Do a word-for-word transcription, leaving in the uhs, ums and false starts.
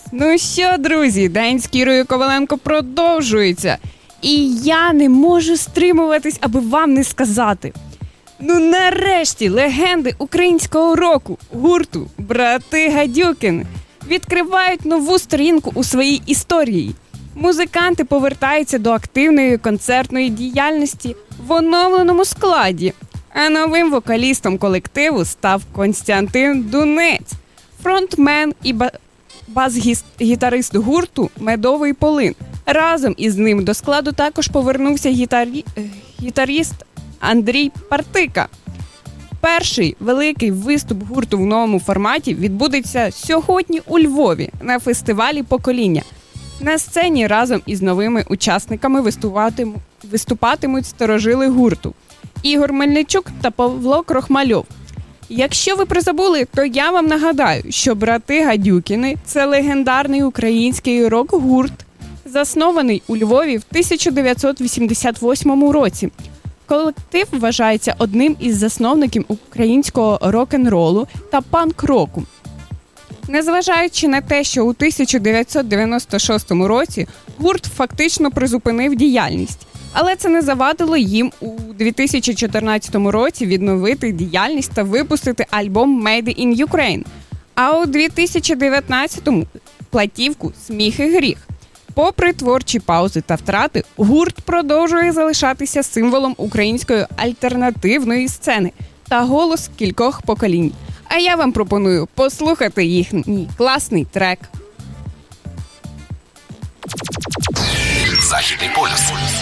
Ну що, друзі, день з Кірою Коваленко продовжується. І я не можу стримуватись, аби вам не сказати. Ну нарешті легенди українського року, гурту «Брати Гадюкіни» відкривають нову сторінку у своїй історії. Музиканти повертаються до активної концертної діяльності в оновленому складі. А новим вокалістом колективу став Костянтин Дунець, фронтмен і ба- бас-гітарист гурту «Медовий полин». Разом із ним до складу також повернувся гітарі... гітаріст Андрій Партика. Перший великий виступ гурту в новому форматі відбудеться сьогодні у Львові на фестивалі «Покоління». На сцені разом із новими учасниками виступатимуть, виступатимуть старожили гурту Ігор Мельничук та Павло Крохмальов. Якщо ви призабули, то я вам нагадаю, що «Брати Гадюкіни» – це легендарний український рок-гурт, заснований у Львові в тисяча дев'ятсот вісімдесят восьмому році. Колектив вважається одним із засновників українського рок-н-ролу та панк-року. Незважаючи на те, що у тисяча дев'ятсот дев'яносто шостому році гурт фактично призупинив діяльність, але це не завадило їм у дві тисячі чотирнадцятому році відновити діяльність та випустити альбом «Made in Ukraine», а у дві тисячі дев'ятнадцятому – платівку «Сміх і гріх». Попри творчі паузи та втрати, гурт продовжує залишатися символом української альтернативної сцени та голос кількох поколінь. А я вам пропоную послухати їхній класний трек. Західний полюс.